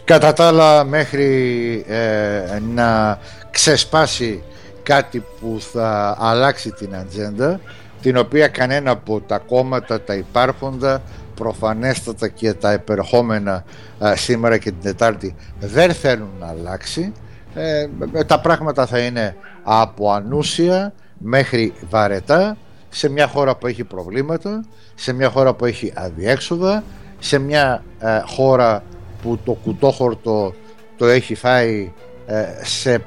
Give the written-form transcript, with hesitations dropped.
Κατά τα άλλα, μέχρι να ξεσπάσει κάτι που θα αλλάξει την ατζέντα, την οποία κανένα από τα κόμματα, τα υπάρχοντα, προφανέστατα και τα επερχόμενα σήμερα και την Τετάρτη, δεν θέλουν να αλλάξει, τα πράγματα θα είναι από ανούσια μέχρι βαρετά, σε μια χώρα που έχει προβλήματα, σε μια χώρα που έχει αδιέξοδα, σε μια χώρα που το κουτόχορτο το έχει φάει σε